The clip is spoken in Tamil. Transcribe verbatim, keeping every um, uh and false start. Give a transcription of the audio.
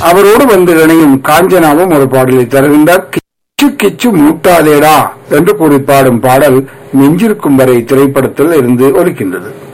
அவரோடு வந்து இணையும் காஞ்சனாவும் ஒரு பாடலை தருகின்றார். கிச்சு கிச்சு மூட்டாதேடா என்று கூறி பாடும் பாடல் நெஞ்சிருக்கும் வரை திரைப்படத்தில் இருந்து ஒலிக்கின்றது.